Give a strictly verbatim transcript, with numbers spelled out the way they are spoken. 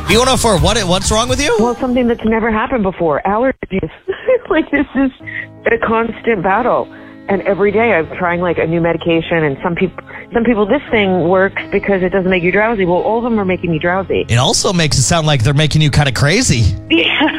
You want to for what? What's wrong with you? Well, something that's never happened before. Allergies. Like, this is a constant battle. And every day I'm trying like a new medication, and some people, some people, this thing works because it doesn't make you drowsy. Well, all of them are making me drowsy. It also makes it sound like they're making you kind of crazy. Yeah.